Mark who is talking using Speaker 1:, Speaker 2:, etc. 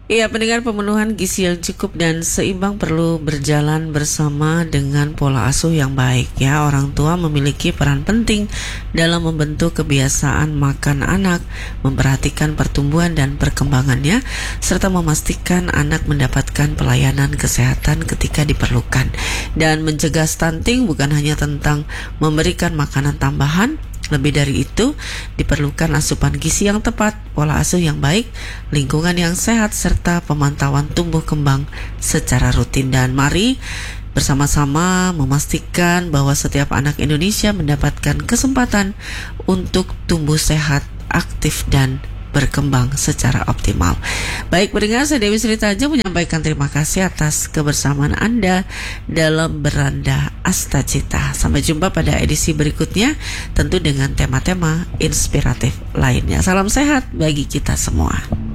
Speaker 1: Iya, pendengar, pemenuhan gizi yang cukup dan seimbang perlu berjalan bersama dengan pola asuh yang baik ya. Orang tua memiliki peran penting dalam membentuk kebiasaan makan anak, memperhatikan pertumbuhan dan perkembangannya, serta memastikan anak mendapatkan pelayanan kesehatan ketika diperlukan. Dan mencegah stunting bukan hanya tentang memberikan makanan tambahan. Lebih dari itu, diperlukan asupan gizi yang tepat, pola asuh yang baik, lingkungan yang sehat, serta pemantauan tumbuh kembang secara rutin. Dan mari bersama-sama memastikan bahwa setiap anak Indonesia mendapatkan kesempatan untuk tumbuh sehat, aktif, dan berkembang secara optimal. Baik pendengar, saya Dewi Sri Tanjung menyampaikan terima kasih atas kebersamaan Anda dalam Beranda Astacita. Sampai jumpa pada edisi berikutnya, tentu dengan tema-tema inspiratif lainnya. Salam sehat bagi kita semua.